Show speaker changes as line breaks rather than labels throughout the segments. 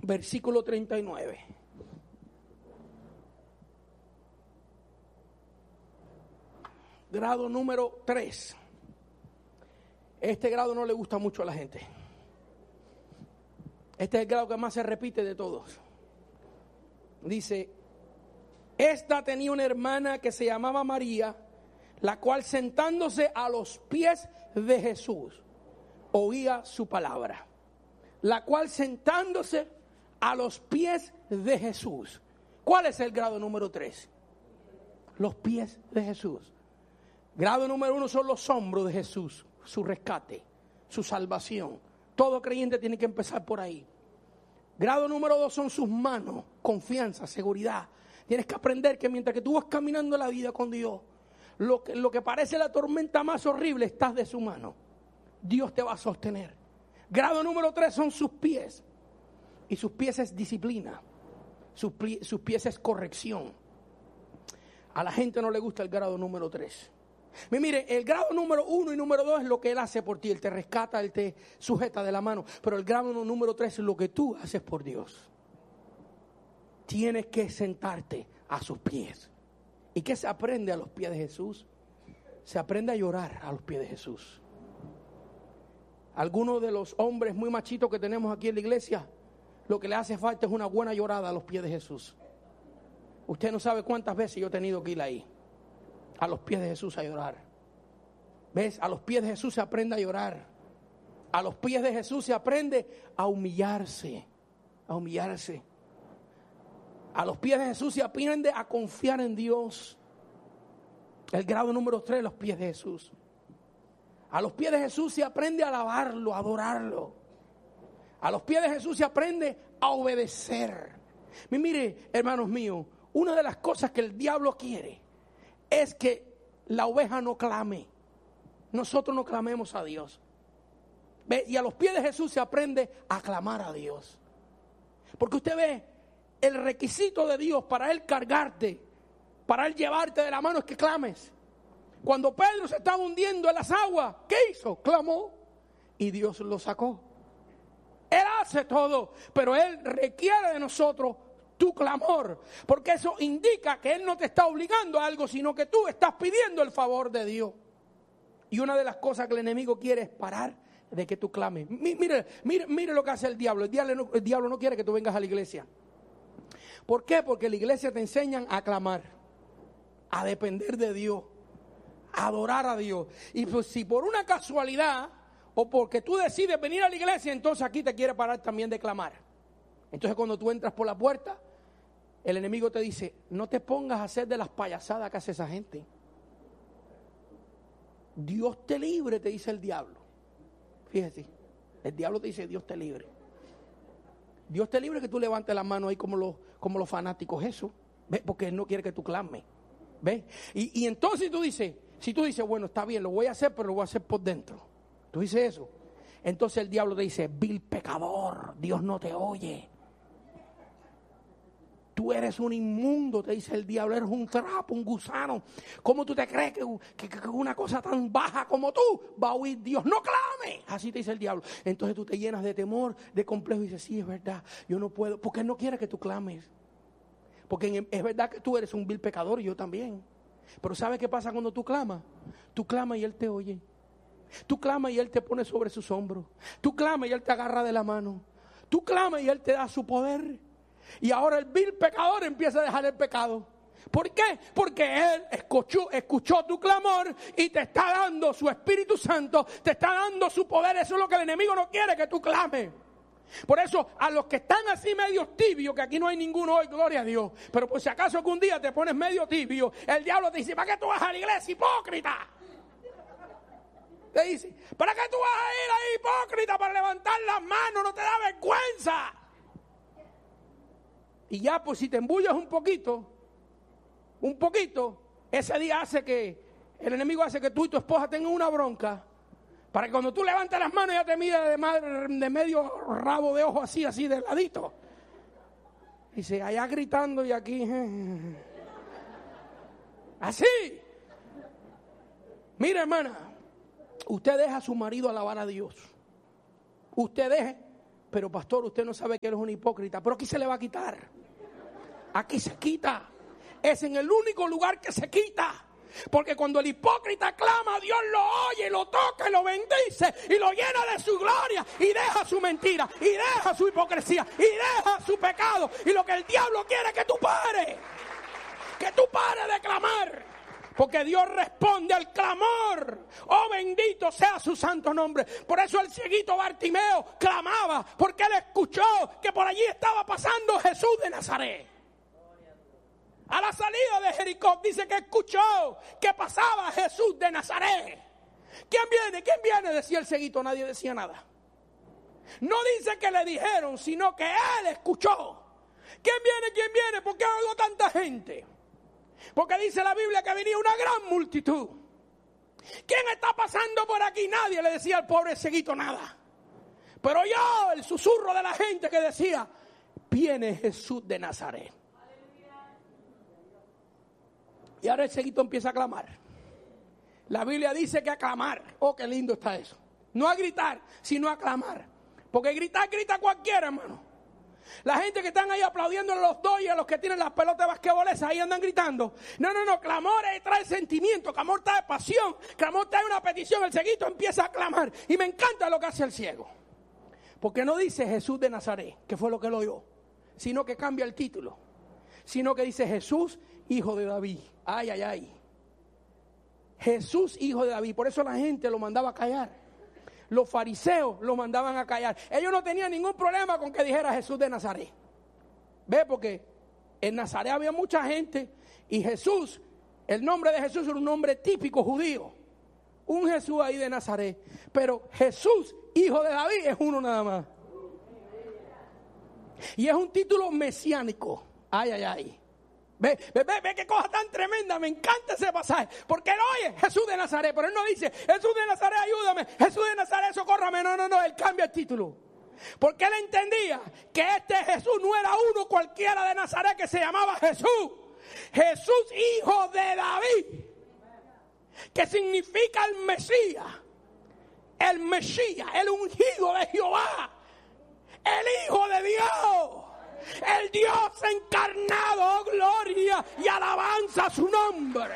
versículo 39. Grado número 3. Este grado no le gusta mucho a la gente. Este es el grado que más se repite de todos. Dice: esta tenía una hermana que se llamaba María, la cual sentándose a los pies de Jesús, oía su palabra. La cual sentándose a los pies de Jesús. ¿Cuál es el grado número 3? Los pies de Jesús. Grado número 1 son los hombros de Jesús, su rescate, su salvación. Todo creyente tiene que empezar por ahí. Grado número 2 son sus manos, confianza, seguridad. Tienes que aprender que mientras que tú vas caminando la vida con Dios, lo que parece la tormenta más horrible, estás de su mano. Dios te va a sostener. Grado número 3 son sus pies. Y sus pies es disciplina. Sus pies es corrección. A la gente no le gusta el grado número 3. Mire, el grado número 1 y número 2 es lo que Él hace por ti. Él te rescata, Él te sujeta de la mano. Pero el grado número 3 es lo que tú haces por Dios. Tienes que sentarte a sus pies. ¿Y qué se aprende a los pies de Jesús? Se aprende a llorar a los pies de Jesús. Algunos de los hombres muy machitos que tenemos aquí en la iglesia, lo que le hace falta es una buena llorada a los pies de Jesús. Usted no sabe cuántas veces yo he tenido que ir ahí, a los pies de Jesús a llorar. ¿Ves? A los pies de Jesús se aprende a llorar. A los pies de Jesús se aprende a humillarse. A humillarse. A los pies de Jesús se aprende a confiar en Dios. El grado número 3, los pies de Jesús. A los pies de Jesús se aprende a alabarlo, a adorarlo. A los pies de Jesús se aprende a obedecer. Mire, hermanos míos, una de las cosas que el diablo quiere es que la oveja no clame. Nosotros no clamemos a Dios. ¿Ve? Y a los pies de Jesús se aprende a clamar a Dios. Porque usted ve, el requisito de Dios para Él cargarte, para Él llevarte de la mano es que clames. Cuando Pedro se estaba hundiendo en las aguas, ¿qué hizo? Clamó y Dios lo sacó. Él hace todo, pero Él requiere de nosotros tu clamor, porque eso indica que Él no te está obligando a algo, sino que tú estás pidiendo el favor de Dios. Y una de las cosas que el enemigo quiere es parar de que tú clames. Mire lo que hace el diablo. El diablo no quiere que tú vengas a la iglesia. ¿Por qué? Porque en la iglesia te enseñan a clamar, a depender de Dios, a adorar a Dios. Y pues, si por una casualidad o porque tú decides venir a la iglesia, entonces aquí te quiere parar también de clamar. Entonces cuando tú entras por la puerta, el enemigo te dice: no te pongas a hacer de las payasadas que hace esa gente. Dios te libre, te dice el diablo. Fíjese, el diablo te dice: Dios te libre. Dios te libre que tú levantes la mano ahí como los fanáticos, eso. ¿Ves? Porque Él no quiere que tú clames. ¿Ves? Y entonces si tú dices, bueno, está bien, lo voy a hacer, pero lo voy a hacer por dentro. Tú dices eso. Entonces el diablo te dice: vil pecador, Dios no te oye. Tú eres un inmundo, te dice el diablo, eres un trapo, un gusano. ¿Cómo tú te crees que una cosa tan baja como tú va a oír Dios? ¡No clames! Así te dice el diablo. Entonces tú te llenas de temor, de complejo y dices: sí, es verdad, yo no puedo. Porque Él no quiere que tú clames. Porque es verdad que tú eres un vil pecador y yo también. Pero ¿sabes qué pasa cuando tú clamas? Tú clamas y Él te oye. Tú clamas y Él te pone sobre sus hombros. Tú clamas y Él te agarra de la mano. Tú clamas y Él te da su poder. Y ahora el vil pecador empieza a dejar el pecado. ¿Por qué? Porque Él escuchó tu clamor y te está dando su Espíritu Santo, te está dando su poder. Eso es lo que el enemigo no quiere, que tú clames. Por eso a los que están así medio tibios, que aquí no hay ninguno hoy, gloria a Dios, pero por si acaso que un día te pones medio tibio, el diablo te dice: ¿para qué tú vas a la iglesia, hipócrita? Te dice: ¿para qué tú vas a ir ahí, hipócrita, para levantar las manos? No te da vergüenza. Y ya, pues si te embullas un poquito, ese día el enemigo hace que tú y tu esposa tengan una bronca, para que cuando tú levantes las manos ya te mire de medio rabo de ojo así de ladito. Dice: allá gritando y aquí. Así. Mira, hermana, usted deja a su marido alabar a Dios. Usted deje Pero pastor, usted no sabe que él es un hipócrita. Pero aquí se le va a quitar. Aquí se quita. Es en el único lugar que se quita. Porque cuando el hipócrita clama, Dios lo oye, lo toca y lo bendice y lo llena de su gloria y deja su mentira y deja su hipocresía y deja su pecado. Y lo que el diablo quiere es que tú pares. Que tú pares de clamar. Porque Dios responde al clamor. Oh, bendito sea su santo nombre. Por eso el cieguito Bartimeo clamaba. Porque él escuchó que por allí estaba pasando Jesús de Nazaret. A la salida de Jericó dice que escuchó que pasaba Jesús de Nazaret. ¿Quién viene? ¿Quién viene? Decía el cieguito. Nadie decía nada. No dice que le dijeron, sino que él escuchó. ¿Quién viene? ¿Quién viene? ¿Por qué oigo tanta gente? Porque dice la Biblia que venía una gran multitud. ¿Quién está pasando por aquí? Nadie le decía al pobre cieguito nada. Pero yo, el susurro de la gente que decía, viene Jesús de Nazaret. Y ahora el cieguito empieza a clamar. La Biblia dice que a clamar. Oh, qué lindo está eso. No a gritar, sino a clamar. Porque gritar, grita cualquiera, hermano. La gente que están ahí aplaudiendo a los Dodgers, a los que tienen las pelotas de basquetboles, ahí andan gritando. No, clamor trae sentimiento, clamor trae pasión, clamor trae una petición. El cieguito empieza a clamar y me encanta lo que hace el ciego. Porque no dice Jesús de Nazaret, que fue lo que él oyó, sino que cambia el título. Sino que dice Jesús, hijo de David. Ay, ay, ay. Jesús, hijo de David. Por eso la gente lo mandaba a callar. Los fariseos lo mandaban a callar. Ellos no tenían ningún problema con que dijera Jesús de Nazaret. ¿Ve? Porque en Nazaret había mucha gente y Jesús, el nombre de Jesús era un nombre típico judío. Un Jesús ahí de Nazaret. Pero Jesús, hijo de David, es uno nada más. Y es un título mesiánico. Ay, ay, ay. Ve qué cosa tan tremenda. Me encanta ese pasaje. Porque él oye Jesús de Nazaret. Pero él no dice Jesús de Nazaret, ayúdame. Jesús de Nazaret, socórrame. No. Él cambia el título. Porque él entendía que este Jesús no era uno cualquiera de Nazaret que se llamaba Jesús. Jesús, hijo de David. Que significa el Mesías. El Mesías, el ungido de Jehová. El Hijo de Dios. El Dios encarnado, oh, gloria y alabanza a su nombre.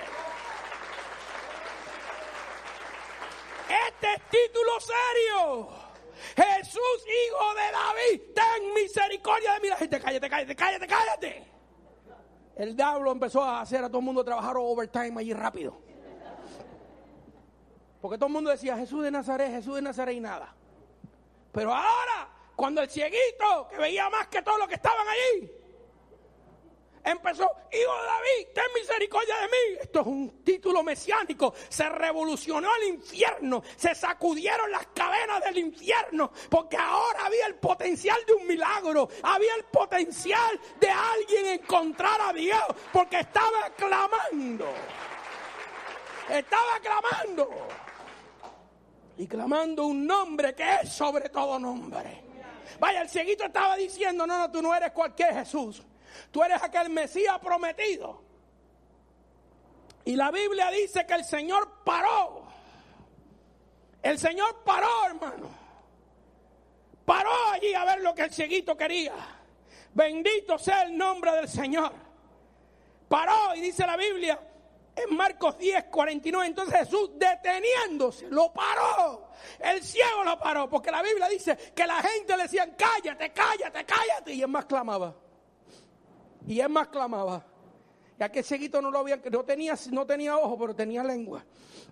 Este es título serio. Jesús, hijo de David, ten misericordia de mí. La gente, cállate. El diablo empezó a hacer a todo el mundo trabajar overtime allí rápido. Porque todo el mundo decía Jesús de Nazaret y nada. Pero ahora, cuando el cieguito, que veía más que todos los que estaban allí, empezó, hijo de David, ten misericordia de mí. Esto es un título mesiánico. Se revolucionó el infierno. Se sacudieron las cadenas del infierno. Porque ahora había el potencial de un milagro. Había el potencial de alguien encontrar a Dios. Porque estaba clamando. Y clamando un nombre que es sobre todo nombre. Vaya, el cieguito estaba diciendo, no, tú no eres cualquier Jesús. Tú eres aquel Mesías prometido. Y la Biblia dice que el Señor paró. El Señor paró, hermano. Paró allí a ver lo que el cieguito quería. Bendito sea el nombre del Señor. Paró y dice la Biblia en Marcos 10:49. Entonces Jesús, deteniéndose, lo paró. El ciego lo paró, porque la Biblia dice que la gente le decían, cállate. Y él más clamaba. Y aquel cieguito no tenía ojo, pero tenía lengua.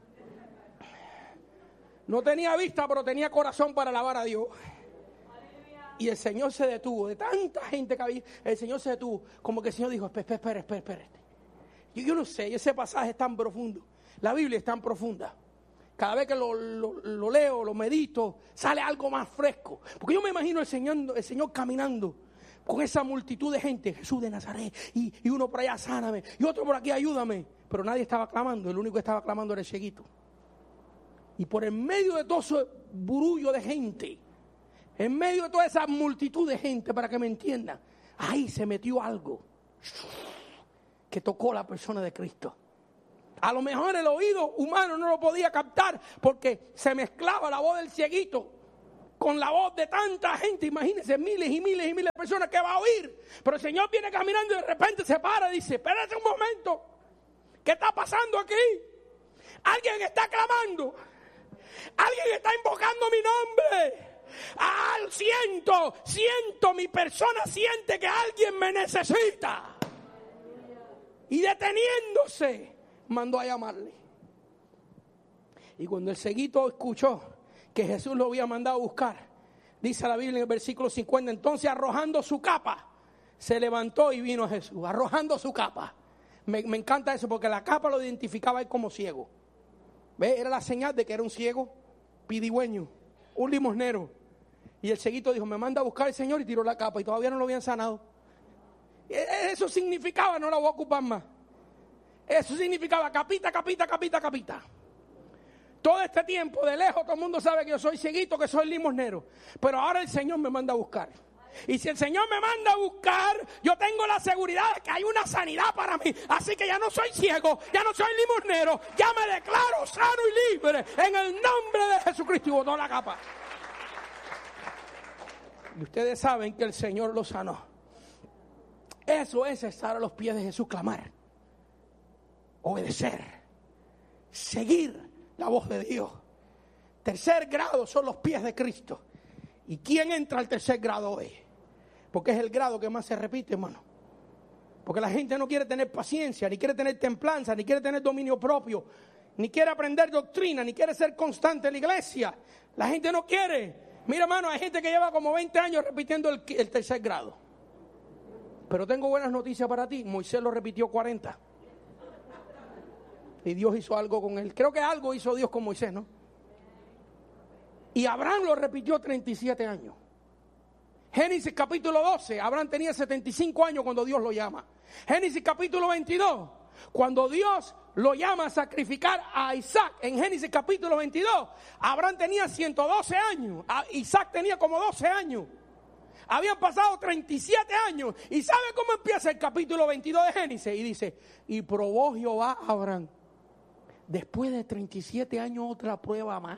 No tenía vista, pero tenía corazón para alabar a Dios. Y el Señor se detuvo. De tanta gente que había, el Señor se detuvo. Como que el Señor dijo, espera. Yo no sé, ese pasaje es tan profundo. La Biblia es tan profunda. Cada vez que lo leo, lo medito, sale algo más fresco. Porque yo me imagino el Señor caminando con esa multitud de gente. Jesús de Nazaret. Y uno por allá, sáname. Y otro por aquí, ayúdame. Pero nadie estaba clamando. El único que estaba clamando era el cieguito. Y por en medio de todo ese burullo de gente, en medio de toda esa multitud de gente, para que me entiendan, ahí se metió algo que tocó la persona de Cristo. A lo mejor el oído humano no lo podía captar porque se mezclaba la voz del cieguito con la voz de tanta gente, imagínense, miles y miles y miles de personas que va a oír. Pero el Señor viene caminando y de repente se para y dice, espérate un momento, ¿qué está pasando aquí? Alguien está clamando, alguien está invocando mi nombre. Siento, mi persona siente que alguien me necesita. Y deteniéndose, mandó a llamarle. Y cuando el ceguito escuchó que Jesús lo había mandado a buscar, dice la Biblia en el versículo 50, entonces arrojando su capa, se levantó y vino a Jesús, arrojando su capa. Me encanta eso porque la capa lo identificaba a él como ciego. ¿Ve? Era la señal de que era un ciego pidigüeño, un limosnero. Y el ceguito dijo, me manda a buscar el Señor, y tiró la capa y todavía no lo habían sanado. Eso significaba, no la voy a ocupar más. Eso significaba capita, capita, capita, capita. Todo este tiempo, de lejos, todo el mundo sabe que yo soy cieguito, que soy limosnero. Pero ahora el Señor me manda a buscar. Y si el Señor me manda a buscar, yo tengo la seguridad de que hay una sanidad para mí. Así que ya no soy ciego, ya no soy limosnero, ya me declaro sano y libre en el nombre de Jesucristo. Y botó la capa. Y ustedes saben que el Señor lo sanó. Eso es estar a los pies de Jesús, clamar, obedecer, seguir la voz de Dios. Tercer grado son los pies de Cristo. ¿Y quién entra al tercer grado hoy? Porque es el grado que más se repite, hermano. Porque la gente no quiere tener paciencia, ni quiere tener templanza, ni quiere tener dominio propio, ni quiere aprender doctrina, ni quiere ser constante en la iglesia. La gente no quiere. Mira, hermano, hay gente que lleva como 20 años repitiendo el tercer grado. Pero tengo buenas noticias para ti. Moisés lo repitió 40. Y Dios hizo algo con él. Creo que algo hizo Dios con Moisés, ¿no? Y Abraham lo repitió 37 años. Génesis capítulo 12. Abraham tenía 75 años cuando Dios lo llama. Génesis capítulo 22. Cuando Dios lo llama a sacrificar a Isaac. En Génesis capítulo 22. Abraham tenía 112 años. Isaac tenía como 12 años. Habían pasado 37 años. ¿Y sabe cómo empieza el capítulo 22 de Génesis? Y dice, y probó Jehová a Abraham. Después de 37 años otra prueba más.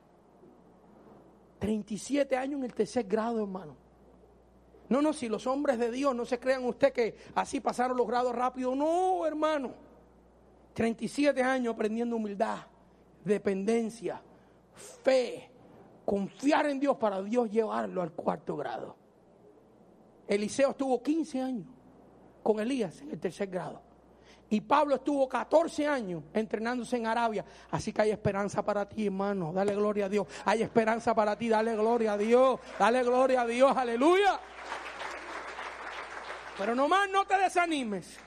37 años en el tercer grado, hermano. No, si los hombres de Dios, no se crean usted que así pasaron los grados rápido. No, hermano. 37 años aprendiendo humildad, dependencia, fe, confiar en Dios para Dios llevarlo al cuarto grado. Eliseo estuvo 15 años con Elías en el tercer grado. Y Pablo estuvo 14 años entrenándose en Arabia. Así que hay esperanza para ti, hermano. Dale gloria a Dios. Hay esperanza para ti. Dale gloria a Dios. Dale gloria a Dios. Aleluya. Pero nomás no te desanimes.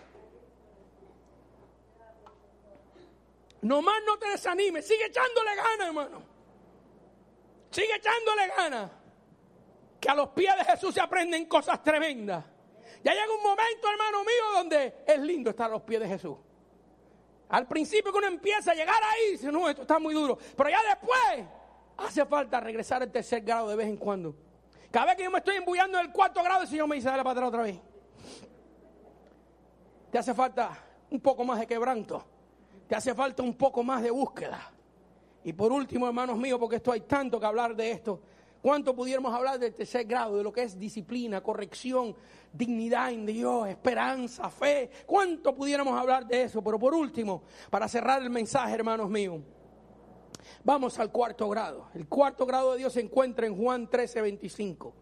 Nomás no te desanimes. Sigue echándole ganas, hermano. Sigue echándole ganas. Que a los pies de Jesús se aprenden cosas tremendas. Ya llega un momento, hermano mío, donde es lindo estar a los pies de Jesús. Al principio que uno empieza a llegar ahí, dice, no, esto está muy duro. Pero ya después hace falta regresar al tercer grado de vez en cuando. Cada vez que yo me estoy embullando en el cuarto grado, el Señor me dice, dale para atrás otra vez. Te hace falta un poco más de quebranto. Te hace falta un poco más de búsqueda. Y por último, hermanos míos, porque esto hay tanto que hablar de esto. ¿Cuánto pudiéramos hablar del tercer grado, de lo que es disciplina, corrección, dignidad en Dios, esperanza, fe? ¿Cuánto pudiéramos hablar de eso? Pero por último, para cerrar el mensaje, hermanos míos, vamos al cuarto grado. El cuarto grado de Dios se encuentra en Juan 13:25.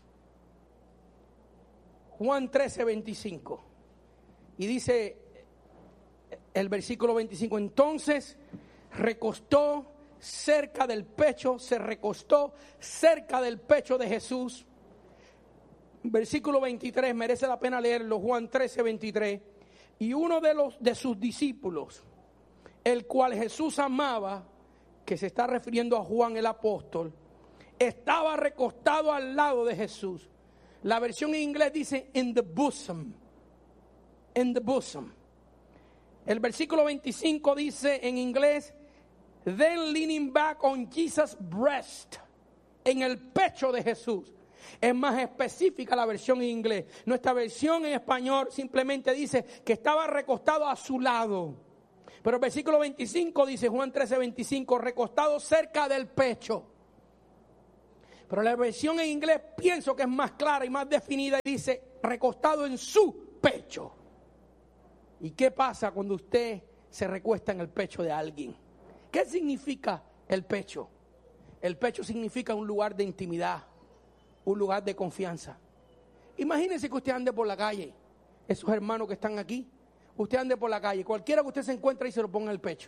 Juan 13:25. Y dice el versículo 25, entonces recostó cerca del pecho, se recostó cerca del pecho de Jesús. Versículo 23, merece la pena leerlo, Juan 13:23. Y uno de sus discípulos, el cual Jesús amaba, que se está refiriendo a Juan el apóstol, estaba recostado al lado de Jesús. La versión en inglés dice in the bosom. In the bosom. El versículo 25 dice en inglés, then leaning back on Jesus' breast, en el pecho de Jesús. Es más específica la versión en inglés. Nuestra versión en español simplemente dice que estaba recostado a su lado. Pero el versículo 25 dice, Juan 13:25, recostado cerca del pecho. Pero la versión en inglés pienso que es más clara y más definida y dice recostado en su pecho. ¿Y qué pasa cuando usted se recuesta en el pecho de alguien? ¿Qué significa el pecho? El pecho significa un lugar de intimidad, un lugar de confianza. Imagínese que usted ande por la calle, esos hermanos que están aquí, usted ande por la calle, cualquiera que usted se encuentre y se lo ponga en el pecho.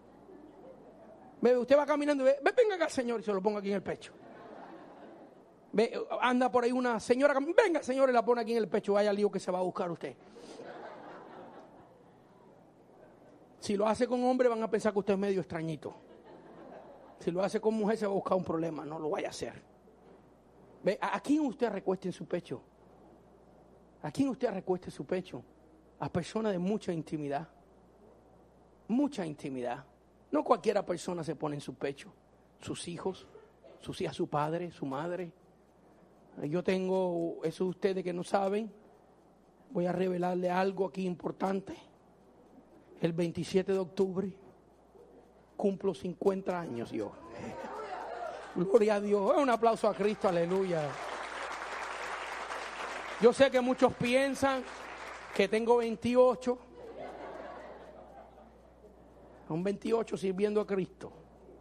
Usted va caminando y venga acá, señor, y se lo ponga aquí en el pecho. Anda por ahí una señora, venga, señor, y la pone aquí en el pecho, vaya lío que se va a buscar usted. Si lo hace con hombre van a pensar que usted es medio extrañito. Si lo hace con mujer se va a buscar un problema, no lo vaya a hacer. ¿A quién usted recuesta en su pecho? ¿A quién usted recuesta en su pecho? A personas de mucha intimidad. Mucha intimidad. No cualquiera persona se pone en su pecho. Sus hijos, su padre, su madre. Yo tengo, eso de ustedes que no saben, voy a revelarle algo aquí importante. El 27 de octubre cumplo 50 años yo. Gloria a Dios. Un aplauso a Cristo, aleluya. Yo sé que muchos piensan que tengo 28. Son 28 sirviendo a Cristo.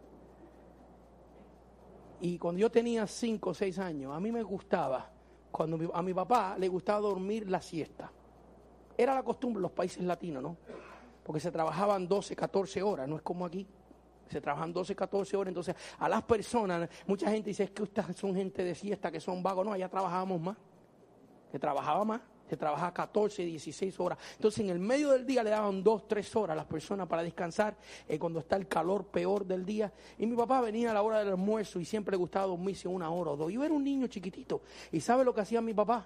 Y cuando yo tenía 5 o 6 años, a mí me gustaba, a mi papá le gustaba dormir la siesta. Era la costumbre en los países latinos, ¿no? Porque se trabajaban 12, 14 horas, no es como aquí. Se trabajan 12, 14 horas, entonces a las personas, mucha gente dice, es que ustedes son gente de siesta, que son vagos. No, allá trabajábamos más. Se trabajaba más, se trabajaba 14, 16 horas. Entonces en el medio del día le daban 2, 3 horas a las personas para descansar, cuando está el calor peor del día. Y mi papá venía a la hora del almuerzo y siempre le gustaba dormirse 1 hora o 2. Yo era un niño chiquitito. ¿Y sabe lo que hacía mi papá?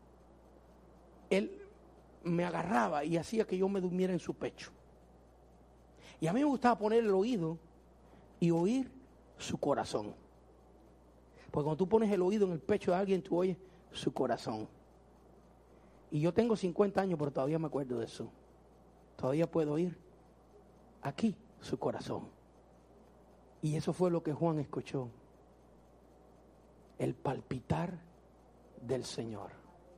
Él me agarraba y hacía que yo me durmiera en su pecho. Y a mí me gustaba poner el oído y oír su corazón. Porque cuando tú pones el oído en el pecho de alguien, tú oyes su corazón. Y yo tengo 50 años, pero todavía me acuerdo de eso. Todavía puedo oír aquí su corazón. Y eso fue lo que Juan escuchó. El palpitar del Señor.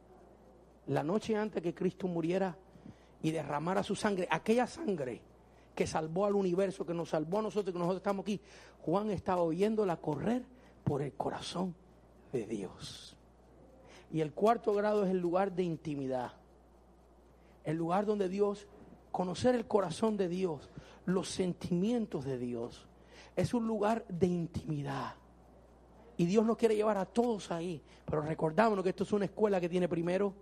La noche antes que Cristo muriera y derramara su sangre, aquella sangre que salvó al universo, que nos salvó a nosotros, que nosotros estamos aquí, Juan estaba oyéndola correr por el corazón de Dios. Y el 4º grado es el lugar de intimidad. El lugar donde Dios, conocer el corazón de Dios, los sentimientos de Dios. Es un lugar de intimidad. Y Dios nos quiere llevar a todos ahí. Pero recordámonos que esto es una escuela que tiene 1º,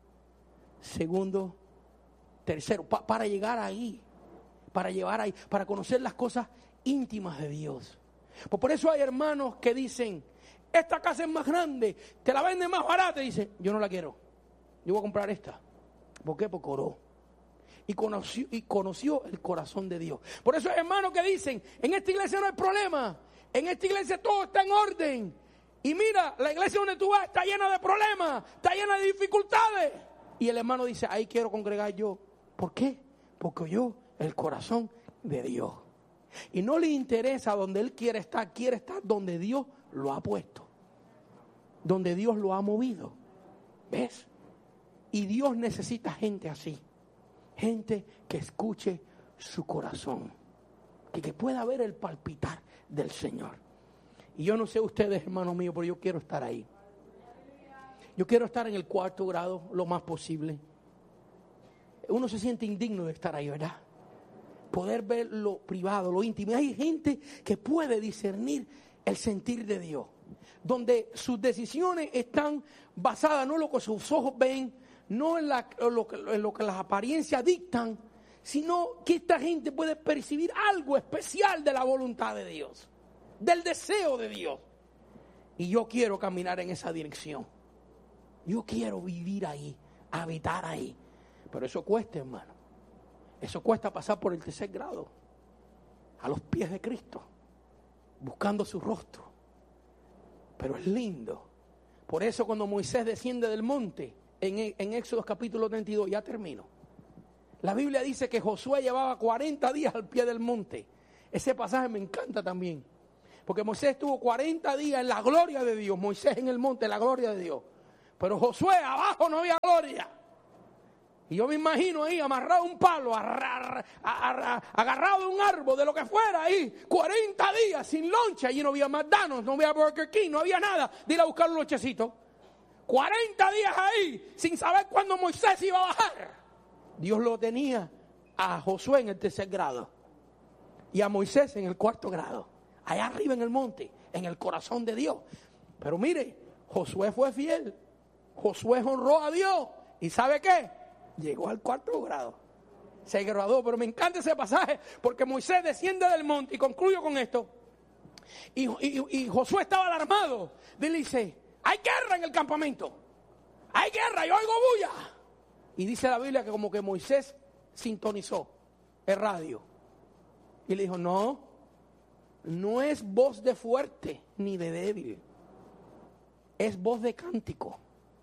2º, 3º. Para llegar ahí. Para llevar ahí. Para conocer las cosas íntimas de Dios. Pues por eso hay hermanos que dicen, esta casa es más grande, te la venden más barata. Y dice, yo no la quiero, yo voy a comprar esta. ¿Por qué? Porque oró y conoció el corazón de Dios. Por eso hay hermanos que dicen, en esta iglesia no hay problema, en esta iglesia todo está en orden. Y mira, la iglesia donde tú vas está llena de problemas, está llena de dificultades. Y el hermano dice, ahí quiero congregar yo. ¿Por qué? Porque oyó el corazón de Dios. Y no le interesa donde él quiere estar donde Dios lo ha puesto, donde Dios lo ha movido. ¿Ves? Y Dios necesita gente así, gente que escuche su corazón, que pueda ver el palpitar del Señor. Y yo no sé ustedes, hermanos míos, pero yo quiero estar ahí. Yo quiero estar en el 4º grado lo más posible. Uno se siente indigno de estar ahí, ¿verdad? Poder ver lo privado, lo íntimo. Hay gente que puede discernir el sentir de Dios, donde sus decisiones están basadas no en lo que sus ojos ven, no en lo que las apariencias dictan, sino que esta gente puede percibir algo especial de la voluntad de Dios, del deseo de Dios. Y yo quiero caminar en esa dirección. Yo quiero vivir ahí, habitar ahí. Pero eso cuesta, hermano. Eso cuesta pasar por el 3º grado, a los pies de Cristo, buscando su rostro. Pero es lindo. Por eso cuando Moisés desciende del monte, en Éxodo capítulo 32, ya termino. La Biblia dice que Josué llevaba 40 días al pie del monte. Ese pasaje me encanta también. Porque Moisés estuvo 40 días en la gloria de Dios. Moisés en el monte, en la gloria de Dios. Pero Josué, abajo no había gloria. Y yo me imagino ahí amarrado a un palo, agarrado de un árbol, de lo que fuera ahí, 40 días sin lonche. Allí no había McDonald's, no había Burger King, no había nada. De ir a buscar un lonchecito. 40 días ahí, sin saber cuándo Moisés iba a bajar. Dios lo tenía a Josué en el 3er grado. Y a Moisés en el 4º grado. Allá arriba en el monte, en el corazón de Dios. Pero mire, Josué fue fiel. Josué honró a Dios. ¿Y sabe qué? Llegó al 4º grado. Se graduó. Pero me encanta ese pasaje porque Moisés desciende del monte. Y concluyo con esto. Y Josué estaba alarmado. Él dice, hay guerra en el campamento. Hay guerra, yo oigo bulla. Y dice la Biblia que como que Moisés sintonizó el radio. Y le dijo, no es voz de fuerte ni de débil. Es voz de cántico.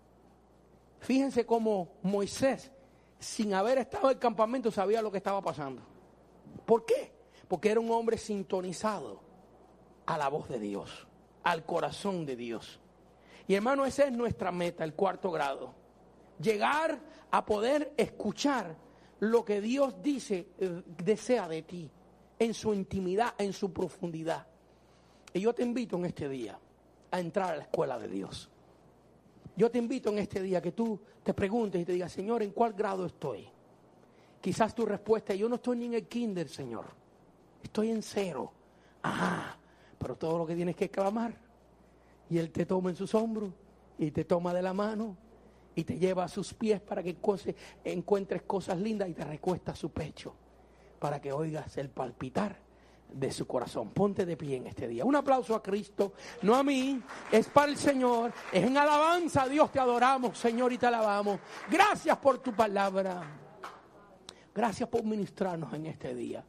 Fíjense cómo Moisés, sin haber estado en el campamento, sabía lo que estaba pasando. ¿Por qué? Porque era un hombre sintonizado a la voz de Dios, al corazón de Dios. Y hermano, esa es nuestra meta, el 4º grado. Llegar a poder escuchar lo que Dios dice, desea de ti, en su intimidad, en su profundidad. Y yo te invito en este día a entrar a la escuela de Dios. Yo te invito en este día que tú te preguntes y te digas, Señor, ¿en cuál grado estoy? Quizás tu respuesta es, yo no estoy ni en el kinder, Señor. Estoy en 0. Ajá, pero todo lo que tienes que clamar. Y Él te toma en sus hombros y te toma de la mano y te lleva a sus pies para que encuentres cosas lindas y te recuesta a su pecho para que oigas el palpitar de su corazón. Ponte de pie en este día. Un aplauso a Cristo, no a mí, es para el Señor, es en alabanza a Dios. Te adoramos, Señor, y te alabamos. Gracias por tu palabra. Gracias por ministrarnos en este día.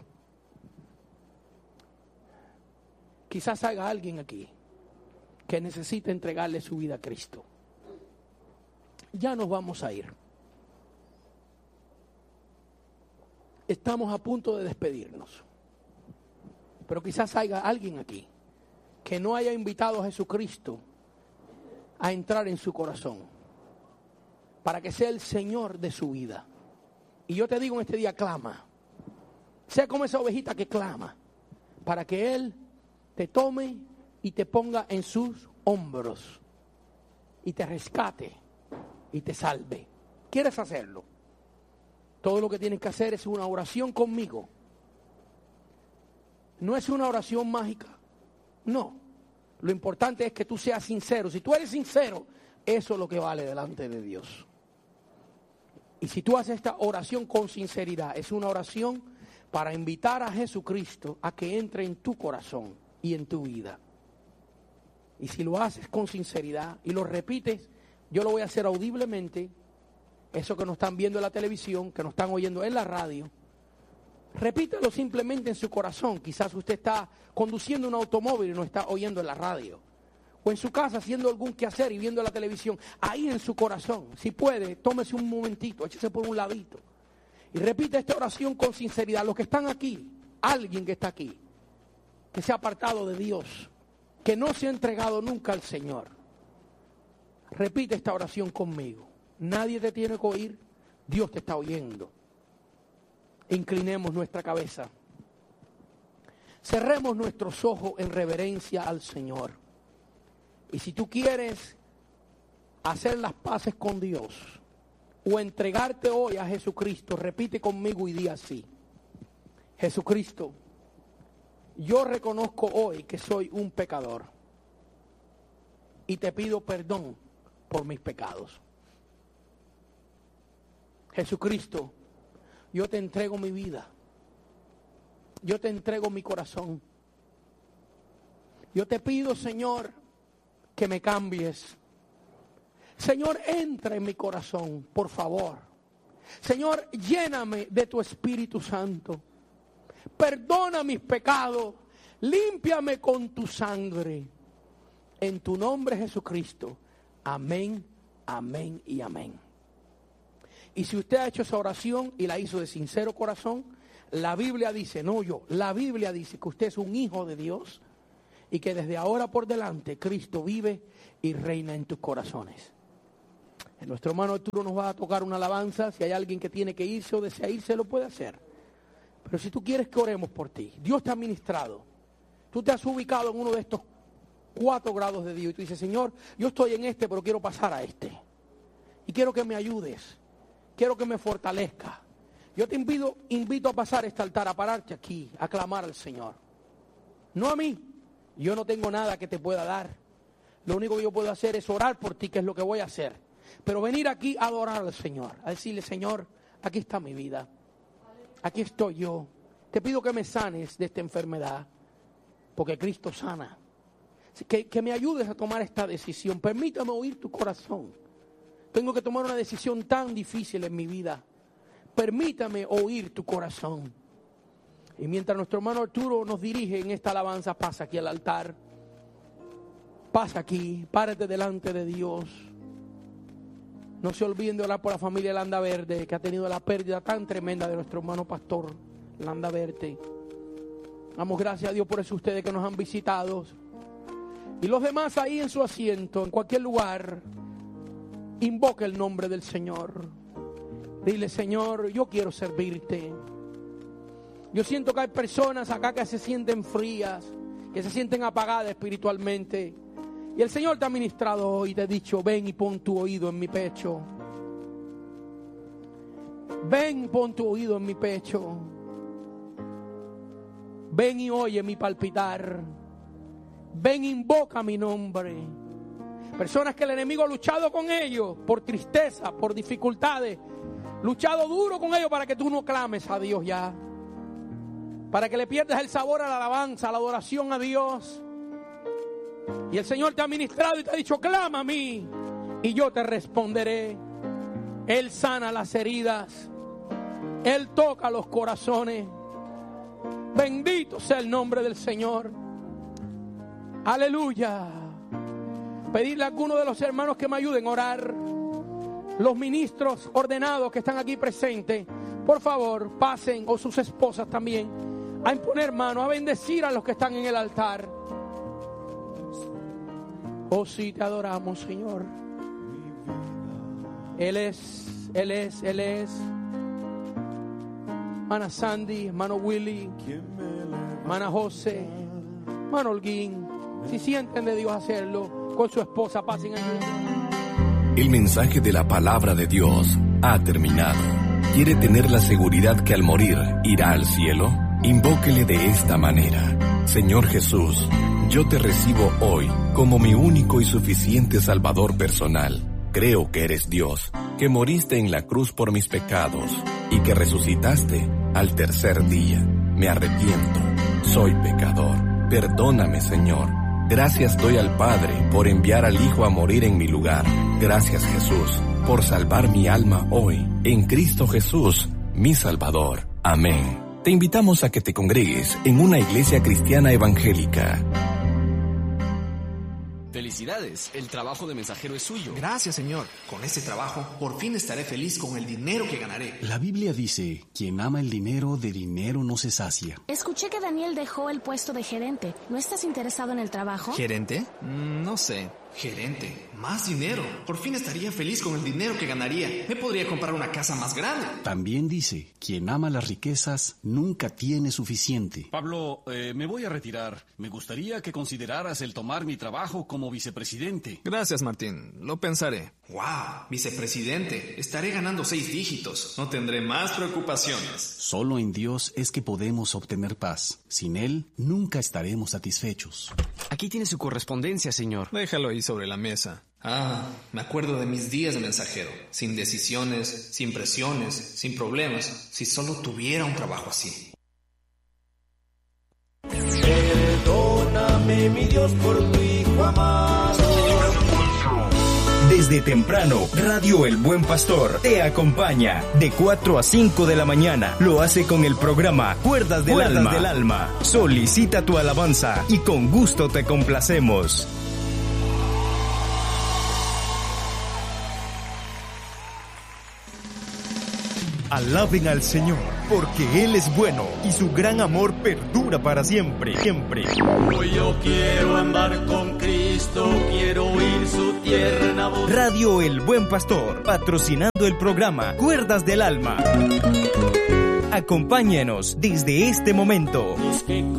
Quizás haya alguien aquí que necesita entregarle su vida a Cristo. Ya nos vamos a ir. Estamos a punto de despedirnos. Pero quizás haya alguien aquí que no haya invitado a Jesucristo a entrar en su corazón para que sea el Señor de su vida. Y yo te digo en este día, clama. Sea como esa ovejita que clama para que Él te tome y te ponga en sus hombros y te rescate y te salve. ¿Quieres hacerlo? Todo lo que tienes que hacer es una oración conmigo. No es una oración mágica. No. Lo importante es que tú seas sincero. Si tú eres sincero, eso es lo que vale delante de Dios. Y si tú haces esta oración con sinceridad, es una oración para invitar a Jesucristo a que entre en tu corazón y en tu vida. Y si lo haces con sinceridad y lo repites, yo lo voy a hacer audiblemente. Eso que nos están viendo en la televisión, que nos están oyendo en la radio, repítelo simplemente en su corazón. Quizás usted está conduciendo un automóvil y no está oyendo en la radio. O en su casa haciendo algún quehacer y viendo la televisión. Ahí en su corazón, si puede, tómese un momentito, échese por un ladito. Y repite esta oración con sinceridad. Los que están aquí, alguien que está aquí, que se ha apartado de Dios, que no se ha entregado nunca al Señor. Repite esta oración conmigo. Nadie te tiene que oír, Dios te está oyendo. Inclinemos nuestra cabeza. Cerremos nuestros ojos en reverencia al Señor. Y si tú quieres hacer las paces con Dios o entregarte hoy a Jesucristo, repite conmigo y di así: Jesucristo, yo reconozco hoy que soy un pecador y te pido perdón por mis pecados. Jesucristo, yo te entrego mi vida. Yo te entrego mi corazón. Yo te pido, Señor, que me cambies. Señor, entra en mi corazón, por favor. Señor, lléname de tu Espíritu Santo. Perdona mis pecados. Límpiame con tu sangre. En tu nombre, Jesucristo. Amén, amén y amén. Y si usted ha hecho esa oración y la hizo de sincero corazón, la Biblia dice, no yo, la Biblia dice que usted es un hijo de Dios y que desde ahora por delante Cristo vive y reina en tus corazones. Nuestro hermano Arturo nos va a tocar una alabanza. Si hay alguien que tiene que irse o desea irse, lo puede hacer. Pero si tú quieres que oremos por ti, Dios te ha ministrado. Tú te has ubicado en uno de estos 4 grados de Dios y tú dices: Señor, yo estoy en este, pero quiero pasar a este. Y quiero que me ayudes. Quiero que me fortalezca. Yo te invito a pasar este altar, a pararte aquí, a clamar al Señor. No a mí. Yo no tengo nada que te pueda dar. Lo único que yo puedo hacer es orar por ti, que es lo que voy a hacer. Pero venir aquí a adorar al Señor, a decirle: Señor, aquí está mi vida. Aquí estoy yo. Te pido que me sanes de esta enfermedad, porque Cristo sana. Que me ayudes a tomar esta decisión. Permítame oír tu corazón. Tengo que tomar una decisión tan difícil en mi vida. Permítame oír tu corazón. Y mientras nuestro hermano Arturo nos dirige en esta alabanza, pasa aquí al altar. Pasa aquí, párate delante de Dios. No se olviden de orar por la familia Landa Verde, que ha tenido la pérdida tan tremenda de nuestro hermano pastor Landa Verde. Damos gracias a Dios por eso, ustedes que nos han visitado. Y los demás ahí en su asiento, en cualquier lugar, invoca el nombre del Señor. Dile: Señor, yo quiero servirte. Yo siento que hay personas acá que se sienten frías, que se sienten apagadas espiritualmente. Y el Señor te ha ministrado hoy y te ha dicho: ven y pon tu oído en mi pecho. Ven, pon tu oído en mi pecho. Ven y oye mi palpitar. Ven, invoca mi nombre. Personas que el enemigo ha luchado con ellos por tristeza, por dificultades. Luchado duro con ellos para que tú no clames a Dios ya. Para que le pierdas el sabor a la alabanza, a la adoración a Dios. Y el Señor te ha ministrado y te ha dicho: clama a mí y yo te responderé. Él sana las heridas. Él toca los corazones. Bendito sea el nombre del Señor. Aleluya. Pedirle a alguno de los hermanos que me ayuden a orar. Los ministros ordenados que están aquí presentes, por favor, pasen, o sus esposas también, a imponer mano, a bendecir a los que están en el altar. Oh, sí, te adoramos, Señor. Él es. Hermana Sandy, hermano Willy, hermana José, hermano Holguín, si sienten de Dios hacerlo, con su esposa, pasen ayuda.
El mensaje de la palabra de Dios ha terminado. ¿Quiere tener la seguridad que al morir irá al cielo? Invóquele de esta manera: Señor Jesús, yo te recibo hoy como mi único y suficiente Salvador personal. Creo que eres Dios, que moriste en la cruz por mis pecados y que resucitaste al tercer día. Me arrepiento, soy pecador. Perdóname, Señor. Gracias doy al Padre por enviar al Hijo a morir en mi lugar. Gracias, Jesús, por salvar mi alma hoy, en Cristo Jesús, mi Salvador. Amén. Te invitamos a que te congregues en una iglesia cristiana evangélica.
Felicidades, el trabajo de mensajero es suyo.
Gracias, Señor. Con este trabajo, por fin estaré feliz con el dinero que ganaré.
La Biblia dice: quien ama el dinero, de dinero no se sacia.
Escuché que Daniel dejó el puesto de gerente. ¿No estás interesado en el trabajo?
¿Gerente? No sé.
Gerente, más dinero. Por fin estaría feliz con el dinero que ganaría. Me podría comprar una casa más grande.
También dice: quien ama las riquezas nunca tiene suficiente.
Pablo, me voy a retirar. Me gustaría que consideraras el tomar mi trabajo como vicepresidente.
Gracias, Martín. Lo pensaré.
¡Wow! Vicepresidente. Estaré ganando 6 dígitos. No tendré más preocupaciones.
Solo en Dios es que podemos obtener paz. Sin Él, nunca estaremos satisfechos.
Aquí tiene su correspondencia, señor. Déjalo ahí sobre la mesa.
Me acuerdo de mis días de mensajero. Sin decisiones, sin presiones, sin problemas. Si solo tuviera un trabajo así.
Perdóname, mi Dios, por tu Hijo amado.
Desde temprano, Radio El Buen Pastor te acompaña de 4 a 5 de la mañana. Lo hace con el programa Cuerdas del Alma. Solicita tu alabanza y con gusto te complacemos. Alaben al Señor, porque Él es bueno y su gran amor perdura para siempre, siempre.
Hoy yo quiero andar con Cristo, quiero oír su tierna voz.
Radio El Buen Pastor, patrocinando el programa Cuerdas del Alma. Acompáñenos desde este momento.
Los que